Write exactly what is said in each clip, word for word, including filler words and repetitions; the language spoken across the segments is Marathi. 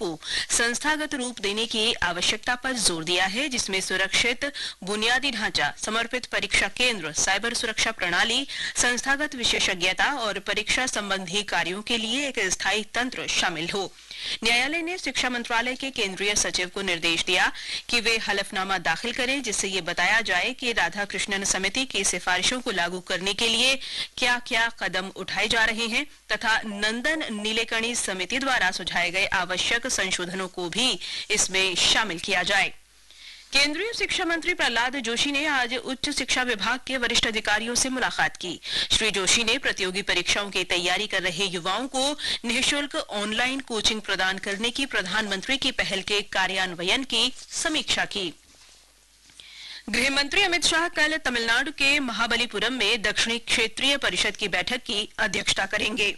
को संस्थागत रूप देने की आवश्यकता पर जोर दिया है, जिसमें सुरक्षित बुनियादी ढांचा, समर्पित परीक्षा केंद्र, साइबर सुरक्षा प्रणाली, संस्थागत विशेषज्ञता और परीक्षा संबंधी कार्यों के लिए एक स्थायी तंत्र शामिल हो। न्यायालय ने शिक्षा मंत्रालय के केंद्रीय सचिव को निर्देश दिया कि वे हलफनामा दाखिल करें, जिससे ये बताया जाए कि राधाकृष्णन समिति की सिफारिशों को लागू करने के लिए क्या-क्या कदम उठाए जा रहे हैं तथा नंदन नीलेकणी समिति द्वारा सुझाए गए आवश्यक संशोधनों को भी इसमें शामिल किया जाए। केंद्रीय शिक्षा मंत्री प्रहलाद जोशी ने आज उच्च शिक्षा विभाग के वरिष्ठ अधिकारियों से मुलाकात की। श्री जोशी ने प्रतियोगी परीक्षाओं की तैयारी कर रहे युवाओं को निःशुल्क ऑनलाइन कोचिंग प्रदान करने की प्रधानमंत्री की पहल के कार्यान्वयन की समीक्षा की। गृह मंत्री अमित शाह कल तमिलनाडु के महाबलीपुरम में दक्षिणी क्षेत्रीय परिषद की बैठक की अध्यक्षता करेंगे।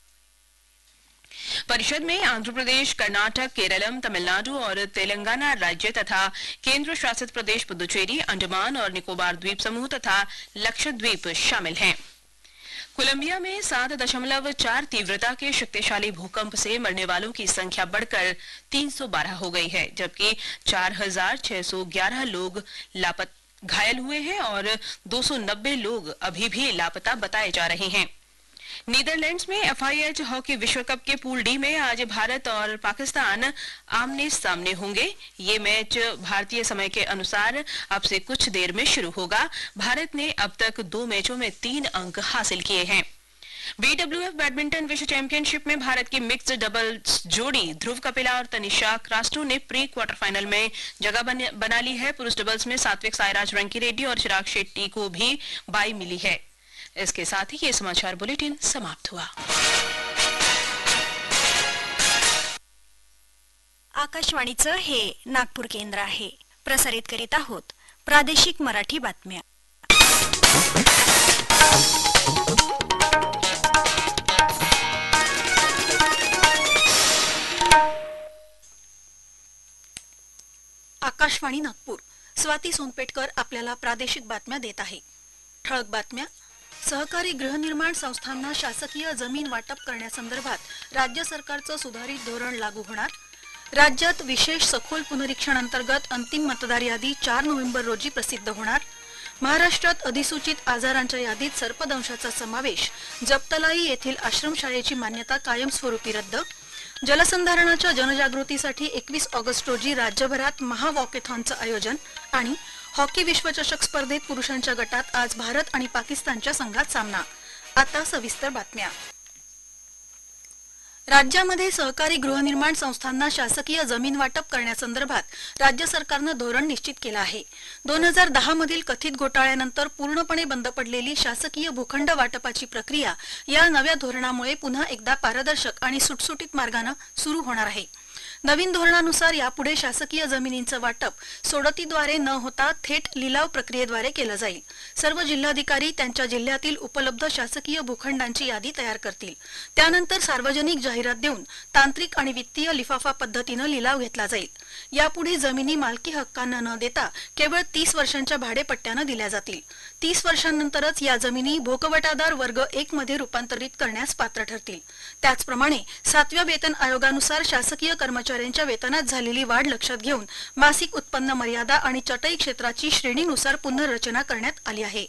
परिषद में आंध्र प्रदेश, कर्नाटक, केरलम, तमिलनाडु और तेलंगाना राज्य तथा केंद्र शासित प्रदेश पुदुचेरी, अंडमान और निकोबार द्वीप समूह तथा लक्षद्वीप शामिल हैं। कोलंबिया में सात दशमलव चार तीव्रता के शक्तिशाली भूकंप से मरने वालों की संख्या बढ़कर तीन सौ बारह हो गई है, जबकि चार हजार छह सौ ग्यारह लोग लापता घायल हुए हैं और दो सौ नब्बे लोग अभी भी लापता बताए जा रहे हैं। नीदरलैंड्स में एफ आई एच हॉकी विश्व कप के पूल डी में आज भारत और पाकिस्तान आमने सामने होंगे। ये मैच भारतीय समय के अनुसार अब से कुछ देर में शुरू होगा। भारत ने अब तक दो मैचों में तीन अंक हासिल किए हैं। बी डब्ल्यू एफ बैडमिंटन विश्व चैंपियनशिप में भारत की मिक्स्ड डबल्स जोड़ी ध्रुव कपिला और तनिषा क्रास्टो ने प्री क्वार्टर फाइनल में जगह बन, बना ली है। पुरुष डबल्स में सात्विक साईराज रंकीरेड्डी और चिराग शेट्टी को भी बाई मिली है। इसके साथ ही ये समाचार बुलेटिन समाप्त हुआ। आकाशवाणीचं हे नागपूर केंद्र आहे। प्रसारित करीत आहोत प्रादेशिक मराठी बातम्या। आकाशवाणी नागपूर, स्वाती सोनपेटकर आपल्याला प्रादेशिक बातम्या देत आहे। ठळक बातम्या। सहकारी गृहनिर्माण संस्थांना शासकीय जमीन वाटप करण्यासंदर्भात राज्य सरकारचं सुधारित धोरण लागू होणार। राज्यात विशेष सखोल पुनरीक्षण अंतर्गत अंतिम मतदार यादी चार नोव्हेंबर रोजी प्रसिद्ध होणार। महाराष्ट्रात अधिसूचित आजारांच्या यादीत सर्पदंशाचा समावेश, जपतलाई येथील आश्रमशाळेची मान्यता कायमस्वरूपी रद्द। जलसंधारणाच्या जनजागृतीसाठी एकवीस ऑगस्ट रोजी राज्यभरात महावॉकेथॉनचं आयोजन आणि हॉकी विश्वचषक स्पर्धेत पुरुषांच्या गटात आज भारत आणि पाकिस्तानच्या संघात सामना। आता सविस्तर बातम्या। राज्यामध्ये सहकारी गृहनिर्माण संस्थांना शासकीय जमीन वाटप करण्यासंदर्भात राज्य सरकारनं धोरण निश्चित केलं आहे। दोन हजार दहा मधील कथित घोटाळ्यानंतर पूर्णपणे बंद पडलेली शासकीय भूखंड वाटपाची प्रक्रिया या नव्या धोरणामुळे पुन्हा एकदा पारदर्शक आणि सुटसुटीत मार्गाने सुरू होणार आहे। नवीन धोरणानुसार यापुढे शासकीय जमिनींचं वाटप सोडतीद्वारे न होता थेट लिलाव प्रक्रियेद्वारे केलं जाईल। सर्व जिल्हाधिकारी त्यांच्या जिल्ह्यातील उपलब्ध शासकीय भूखंडांची यादी तयार करतील। त्यानंतर सार्वजनिक जाहिरात देऊन तांत्रिक आणि वित्तीय लिफाफा पद्धतीने लिलाव घेतला जाईल। यापुढे जमिनी मालकी हक्कांना न देता केवळ तीस वर्षांच्या भाडेपट्ट्याने दिल्या जातील। तीस वर्षांनंतरच या जमिनी भोगवटादार वर्ग एक मध्ये रूपांतरित करण्यास पात्र ठरतील। त्याचप्रमाणे सातव्या वेतन आयोगानुसार शासकीय कर्मचाऱ्यांच्या वेतनात झालेली वाढ लक्षात घेऊन मासिक उत्पन्न मर्यादा आणि चटई क्षेत्राची श्रेणीनुसार पुनर्रचना करण्यात आली आहे।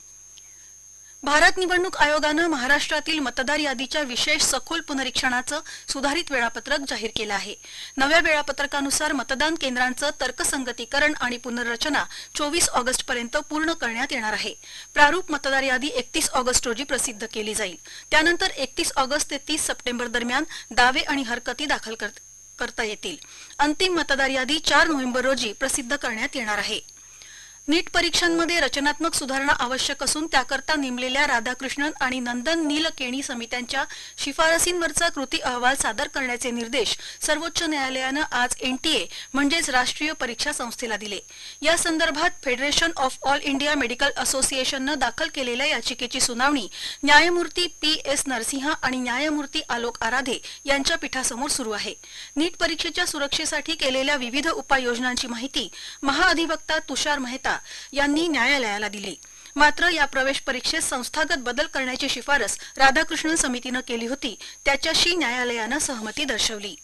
भारत निवडणूक आयोगाने महाराष्ट्रातील मतदार यादीच्या विशेष सखोल पुनरीक्षणाचं सुधारित वेळापत्रक जाहीर केलं आहे। नव्या वेळापत्रकानुसार मतदान केंद्रांचं तर्कसंगतीकरण आणि पुनर्रचना चोवीस ऑगस्ट पर्यंत पूर्ण करण्यात येणार आहे। प्रारूप मतदार यादी एकतीस ऑगस्ट रोजी प्रसिद्ध केली जाईल। त्यानंतर एकतीस ऑगस्ट ते तीस सप्टेंबर दरम्यान दावे आणि हरकती दाखल करता येतील। अंतिम मतदार यादी चार नोव्हेंबर रोजी प्रसिद्ध करण्यात येणार आहे। नीट परीक्षांमध्ये रचनात्मक सुधारणा आवश्यक असून त्याकरता नेमलेल्या राधाकृष्णन आणि नंदन नीलकेणी समित्यांच्या शिफारसींवरचा कृती अहवाल सादर करण्याचे निर्देश सर्वोच्च न्यायालयानं आज एनटीए म्हणजेच राष्ट्रीय परीक्षा संस्थेला दिले। या संदर्भात federation of all India medical असोसिएशननं दाखल केलेल्या याचिकेची सुनावणी न्यायमूर्ती पी एस नरसिंहा आणि न्यायमूर्ती आलोक आराधे यांच्या पीठासमोर सुरू आहे। नीट परीक्षेच्या सुरक्षेसाठी केलेल्या विविध उपाययोजनांची माहिती महाअधिवक्ता तुषार मेहता यांनी न्यायालयाला दिली। मात्र या प्रवेश परीक्षेत संस्थागत बदल करण्याची शिफारस राधाकृष्णन समितीने केली होती, त्याच्याशी न्यायालयाने सहमती दर्शवली।